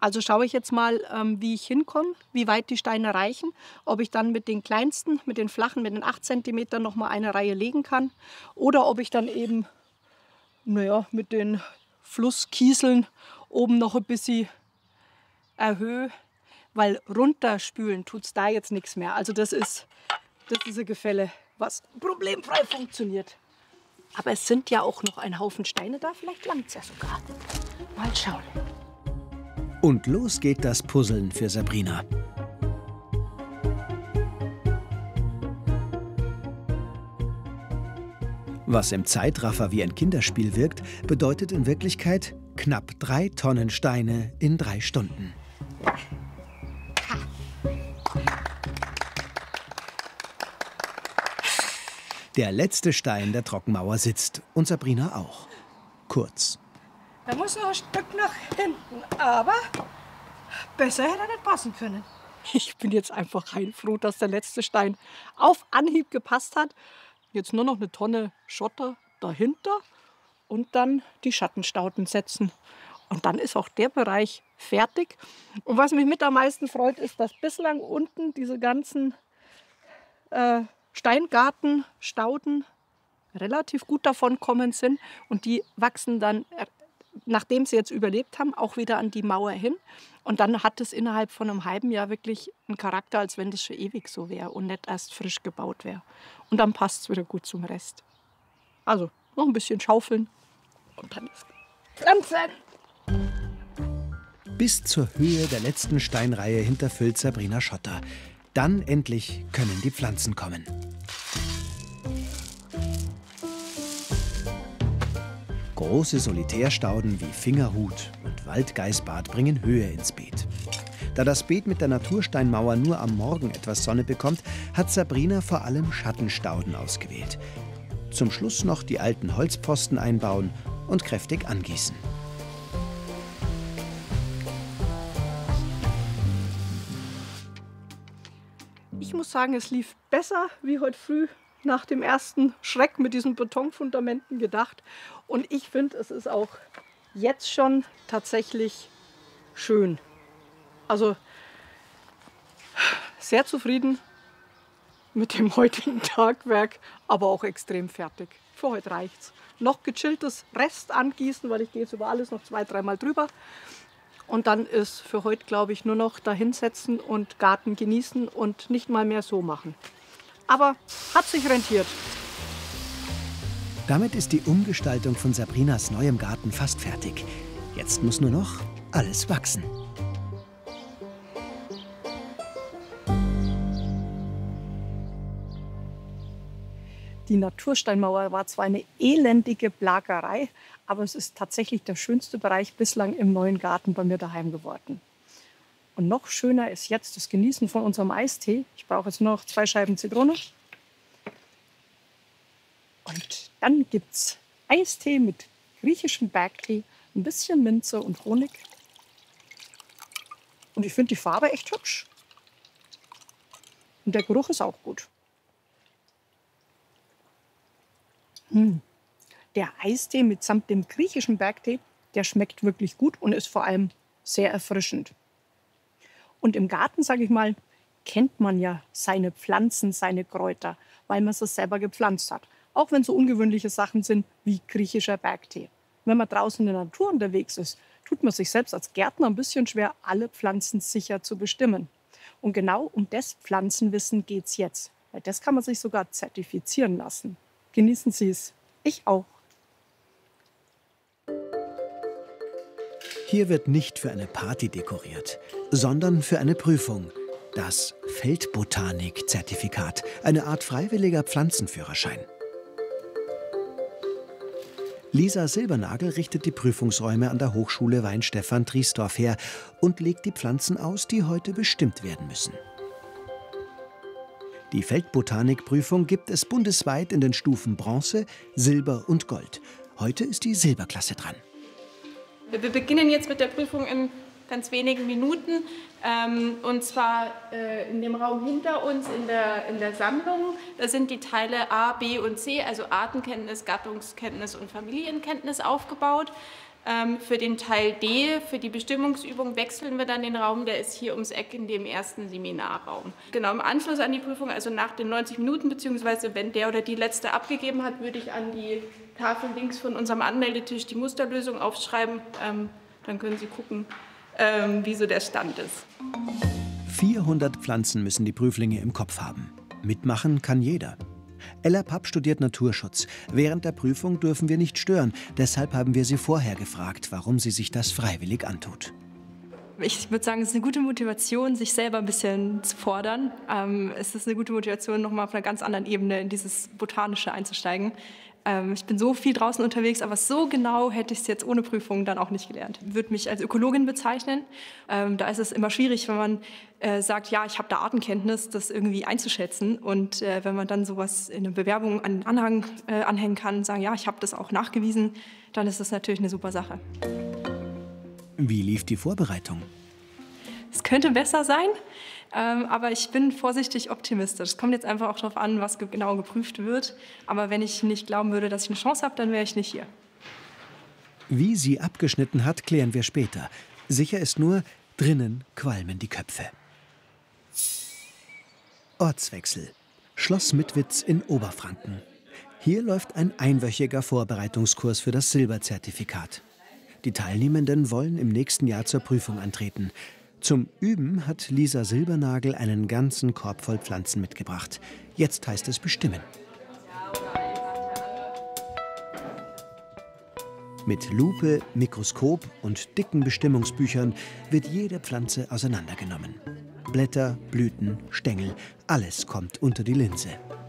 Also schaue ich jetzt mal, wie ich hinkomme, wie weit die Steine reichen, ob ich dann mit den kleinsten, mit den flachen, mit den 8 Zentimetern noch mal eine Reihe legen kann oder ob ich dann eben, naja, mit den Flusskieseln oben noch ein bisschen erhöhe, weil runterspülen tut es da jetzt nichts mehr. Also das ist ein Gefälle, was problemfrei funktioniert. Aber es sind ja auch noch ein Haufen Steine da, vielleicht langt es ja sogar. Mal schauen. Und los geht das Puzzeln für Sabrina. Was im Zeitraffer wie ein Kinderspiel wirkt, bedeutet in Wirklichkeit knapp 3 Tonnen Steine in 3 Stunden. Der letzte Stein der Trockenmauer sitzt und Sabrina auch. Kurz. Da muss noch ein Stück nach hinten, aber besser hätte er nicht passen können. Ich bin jetzt einfach heilfroh, dass der letzte Stein auf Anhieb gepasst hat. Jetzt nur noch eine Tonne Schotter dahinter und dann die Schattenstauden setzen. Und dann ist auch der Bereich fertig. Und was mich mit am meisten freut, ist, dass bislang unten diese ganzen Steingartenstauden relativ gut davonkommen sind. Und die wachsen dann, nachdem sie jetzt überlebt haben, auch wieder an die Mauer hin. Und dann hat es innerhalb von einem halben Jahr wirklich einen Charakter, als wenn das für ewig so wäre und nicht erst frisch gebaut wäre. Und dann passt es wieder gut zum Rest. Also noch ein bisschen schaufeln und dann ist Pflanzen. Bis zur Höhe der letzten Steinreihe hinterfüllt Sabrina Schotter. Dann endlich können die Pflanzen kommen. Große Solitärstauden wie Fingerhut und Waldgeißbart bringen Höhe ins Beet. Da das Beet mit der Natursteinmauer nur am Morgen etwas Sonne bekommt, hat Sabrina vor allem Schattenstauden ausgewählt. Zum Schluss noch die alten Holzpfosten einbauen und kräftig angießen. Ich muss sagen, es lief besser wie heute früh nach dem ersten Schreck mit diesen Betonfundamenten gedacht. Und ich finde, es ist auch jetzt schon tatsächlich schön. Also sehr zufrieden mit dem heutigen Tagwerk, aber auch extrem fertig. Für heute reicht's. Noch gechilltes Rest angießen, weil ich gehe jetzt über alles noch 2-3 Mal drüber. Und dann ist für heute, glaube ich, nur noch dahinsetzen und Garten genießen und nicht mal mehr so machen. Aber hat sich rentiert. Damit ist die Umgestaltung von Sabrinas neuem Garten fast fertig. Jetzt muss nur noch alles wachsen. Die Natursteinmauer war zwar eine elendige Plagerei, aber es ist tatsächlich der schönste Bereich bislang im neuen Garten bei mir daheim geworden. Und noch schöner ist jetzt das Genießen von unserem Eistee. Ich brauche jetzt nur noch 2 Scheiben Zitrone. Und dann gibt es Eistee mit griechischem Bergtee, ein bisschen Minze und Honig. Und ich finde die Farbe echt hübsch. Und der Geruch ist auch gut. Der Eistee mitsamt dem griechischen Bergtee, der schmeckt wirklich gut und ist vor allem sehr erfrischend. Und im Garten, sage ich mal, kennt man ja seine Pflanzen, seine Kräuter, weil man sie selber gepflanzt hat. Auch wenn so ungewöhnliche Sachen sind wie griechischer Bergtee. Wenn man draußen in der Natur unterwegs ist, tut man sich selbst als Gärtner ein bisschen schwer, alle Pflanzen sicher zu bestimmen. Und genau um das Pflanzenwissen geht es jetzt. Weil das kann man sich sogar zertifizieren lassen. Genießen Sie es. Ich auch. Hier wird nicht für eine Party dekoriert, sondern für eine Prüfung. Das Feldbotanik-Zertifikat, eine Art freiwilliger Pflanzenführerschein. Lisa Silbernagel richtet die Prüfungsräume an der Hochschule Weinstefan-Triesdorf her und legt die Pflanzen aus, die heute bestimmt werden müssen. Die Feldbotanikprüfung gibt es bundesweit in den Stufen Bronze, Silber und Gold. Heute ist die Silberklasse dran. Wir beginnen jetzt mit der Prüfung in ganz wenigen Minuten. Und zwar in dem Raum hinter uns in der Sammlung. Da sind die Teile A, B und C, also Artenkenntnis, Gattungskenntnis und Familienkenntnis aufgebaut. Für den Teil D, für die Bestimmungsübung, wechseln wir dann den Raum. Der ist hier ums Eck in dem ersten Seminarraum. Genau, im Anschluss an die Prüfung, also nach den 90 Minuten, beziehungsweise wenn der oder die letzte abgegeben hat, würde ich an die Tafel links von unserem Anmeldetisch die Musterlösung aufschreiben. Dann können Sie gucken, wie so der Stand ist. 400 Pflanzen müssen die Prüflinge im Kopf haben. Mitmachen kann jeder. Ella Papp studiert Naturschutz. Während der Prüfung dürfen wir nicht stören. Deshalb haben wir sie vorher gefragt, warum sie sich das freiwillig antut. Ich würde sagen, es ist eine gute Motivation, sich selber ein bisschen zu fordern. Es ist eine gute Motivation, nochmal auf einer ganz anderen Ebene in dieses Botanische einzusteigen. Ich bin so viel draußen unterwegs, aber so genau hätte ich es jetzt ohne Prüfung dann auch nicht gelernt. Ich würde mich als Ökologin bezeichnen. Da ist es immer schwierig, wenn man sagt, ja, ich habe da Artenkenntnis, das irgendwie einzuschätzen. Und wenn man dann sowas in eine Bewerbung an den Anhang anhängen kann und sagen, ja, ich habe das auch nachgewiesen, dann ist das natürlich eine super Sache. Wie lief die Vorbereitung? Es könnte besser sein, aber ich bin vorsichtig optimistisch. Es kommt jetzt einfach auch darauf an, was genau geprüft wird. Aber wenn ich nicht glauben würde, dass ich eine Chance habe, dann wäre ich nicht hier. Wie sie abgeschnitten hat, klären wir später. Sicher ist nur, drinnen qualmen die Köpfe. Ortswechsel. Schloss Mitwitz in Oberfranken. Hier läuft ein einwöchiger Vorbereitungskurs für das Silberzertifikat. Die Teilnehmenden wollen im nächsten Jahr zur Prüfung antreten. Zum Üben hat Lisa Silbernagel einen ganzen Korb voll Pflanzen mitgebracht. Jetzt heißt es bestimmen. Mit Lupe, Mikroskop und dicken Bestimmungsbüchern wird jede Pflanze auseinandergenommen. Blätter, Blüten, Stängel, alles kommt unter die Linse.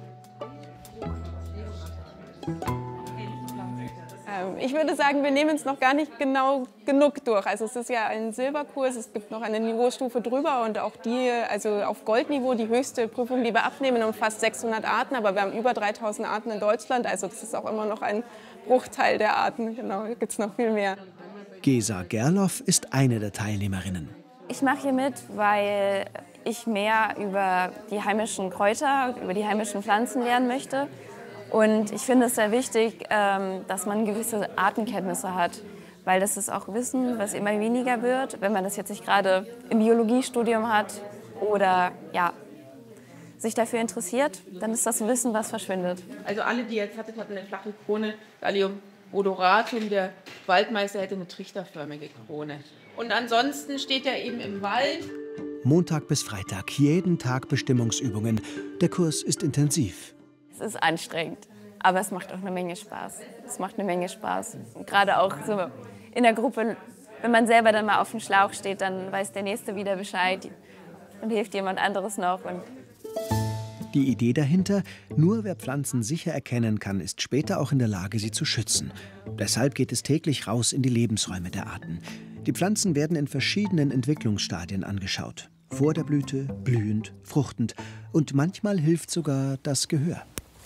Ich würde sagen, wir nehmen es noch gar nicht genau genug durch. Also es ist ja ein Silberkurs, es gibt noch eine Niveaustufe drüber und auch die, also auf Goldniveau, die höchste Prüfung, die wir abnehmen, umfasst 600 Arten, aber wir haben über 3000 Arten in Deutschland, also das ist auch immer noch ein Bruchteil der Arten, genau, da gibt es noch viel mehr. Gesa Gerloff ist eine der Teilnehmerinnen. Ich mache hier mit, weil ich mehr über die heimischen Kräuter, über die heimischen Pflanzen lernen möchte. Und ich finde es sehr wichtig, dass man gewisse Artenkenntnisse hat, weil das ist auch Wissen, was immer weniger wird, wenn man das jetzt nicht gerade im Biologiestudium hat oder ja, sich dafür interessiert, dann ist das Wissen, was verschwindet. Also alle, die jetzt hatten eine flache Krone, Allium odoratum, der Waldmeister hätte eine trichterförmige Krone. Und ansonsten steht er eben im Wald. Montag bis Freitag, jeden Tag Bestimmungsübungen. Der Kurs ist intensiv. Es ist anstrengend, aber es macht auch eine Menge Spaß. Es macht eine Menge Spaß. Und gerade auch so in der Gruppe, wenn man selber dann mal auf dem Schlauch steht, dann weiß der Nächste wieder Bescheid und hilft jemand anderes noch. Und die Idee dahinter, nur wer Pflanzen sicher erkennen kann, ist später auch in der Lage, sie zu schützen. Deshalb geht es täglich raus in die Lebensräume der Arten. Die Pflanzen werden in verschiedenen Entwicklungsstadien angeschaut. Vor der Blüte, blühend, fruchtend und manchmal hilft sogar das Gehör.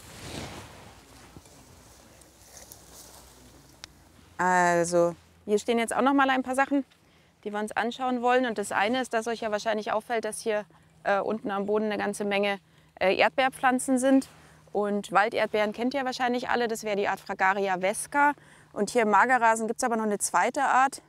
Also hier stehen jetzt auch noch mal ein paar Sachen, die wir uns anschauen wollen. Und das eine ist, dass euch ja wahrscheinlich auffällt, dass hier unten am Boden eine ganze Menge Erdbeerpflanzen sind. Und Walderdbeeren kennt ihr wahrscheinlich alle, das wäre die Art Fragaria vesca. Und hier im Magerrasen gibt es aber noch eine zweite Art,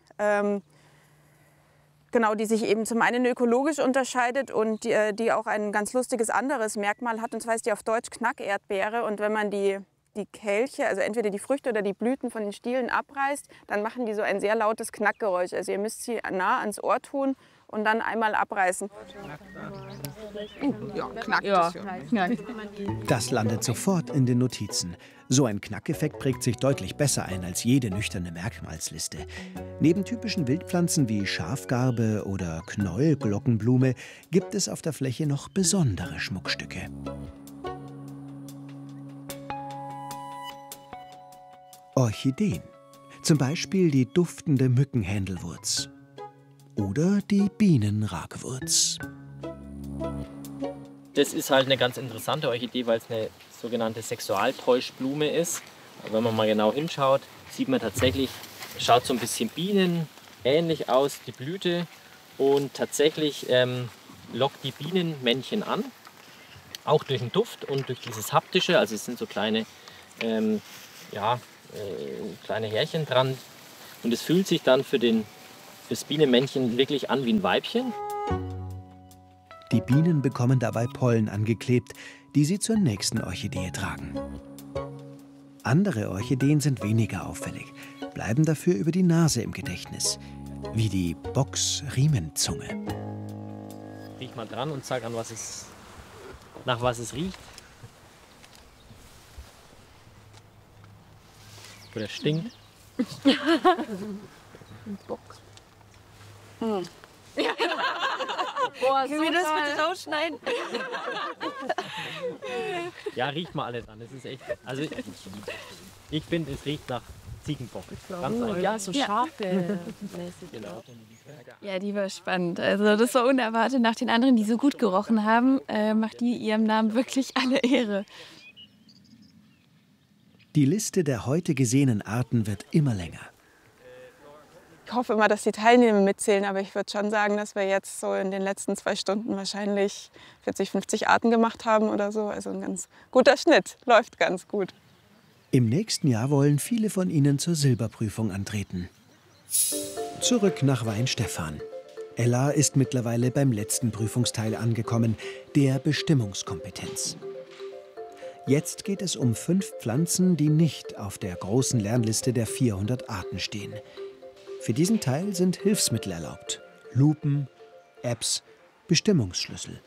genau, die sich eben zum einen ökologisch unterscheidet und die auch ein ganz lustiges anderes Merkmal hat. Und zwar ist die auf Deutsch Knackerdbeere. Und wenn man die Kelche, also entweder die Früchte oder die Blüten von den Stielen abreißt, dann machen die so ein sehr lautes Knackgeräusch. Also ihr müsst sie nah ans Ohr tun und dann einmal abreißen. Ja, knackt es ja. Das landet sofort in den Notizen. So ein Knackeffekt prägt sich deutlich besser ein als jede nüchterne Merkmalsliste. Neben typischen Wildpflanzen wie Schafgarbe oder Knäuelglockenblume gibt es auf der Fläche noch besondere Schmuckstücke. Orchideen. Zum Beispiel die duftende Mückenhändelwurz. Oder die Bienenragwurz. Das ist halt eine ganz interessante Orchidee, weil es eine sogenannte Sexualtäuschblume ist. Wenn man mal genau hinschaut, sieht man tatsächlich, schaut so ein bisschen bienenähnlich aus, die Blüte. Und tatsächlich lockt die Bienenmännchen an, auch durch den Duft und durch dieses Haptische. Also es sind so kleine, kleine Härchen dran, Und es fühlt sich dann für das Bienenmännchen wirklich an wie ein Weibchen. Die Bienen bekommen dabei Pollen angeklebt, die sie zur nächsten Orchidee tragen. Andere Orchideen sind weniger auffällig, bleiben dafür über die Nase im Gedächtnis, wie die Box-Riemenzunge. Riech mal dran und sag an, nach was es riecht. Oder stinkt. Boah, können wir das bitte rausschneiden? Ja, riecht mal alle dran. Das ist echt. Also ich finde, es riecht nach Ziegenbock. Ganz einfach. Ja, so scharfe. Genau. Ja, die war spannend. Also das war unerwartet. Nach den anderen, die so gut gerochen haben, macht die ihrem Namen wirklich alle Ehre. Die Liste der heute gesehenen Arten wird immer länger. Ich hoffe immer, dass die Teilnehmer mitzählen, aber ich würde schon sagen, dass wir jetzt so in den letzten 2 Stunden wahrscheinlich 40, 50 Arten gemacht haben oder so. Also ein ganz guter Schnitt, läuft ganz gut. Im nächsten Jahr wollen viele von ihnen zur Silberprüfung antreten. Zurück nach Weinstephan. Ella ist mittlerweile beim letzten Prüfungsteil angekommen, der Bestimmungskompetenz. Jetzt geht es um 5 Pflanzen, die nicht auf der großen Lernliste der 400 Arten stehen. Für diesen Teil sind Hilfsmittel erlaubt: Lupen, Apps, Bestimmungsschlüssel.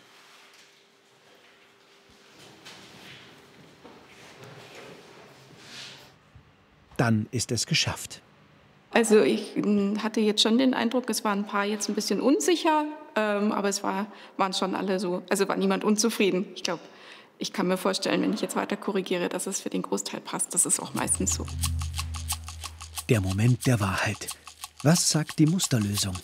Dann ist es geschafft. Also ich hatte jetzt schon den Eindruck, es waren ein paar jetzt ein bisschen unsicher, aber waren schon alle so, also war niemand unzufrieden. Ich glaube, ich kann mir vorstellen, wenn ich jetzt weiter korrigiere, dass es für den Großteil passt. Das ist auch meistens so. Der Moment der Wahrheit. Was sagt die Musterlösung?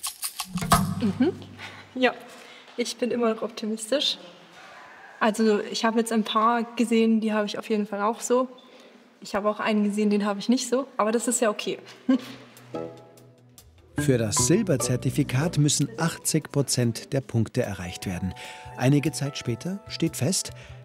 Ja, ich bin immer noch optimistisch. Also ich habe jetzt ein paar gesehen, die habe ich auf jeden Fall auch so. Ich habe auch einen gesehen, den habe ich nicht so. Aber das ist ja okay. Für das Silberzertifikat müssen 80% der Punkte erreicht werden. Einige Zeit später steht fest,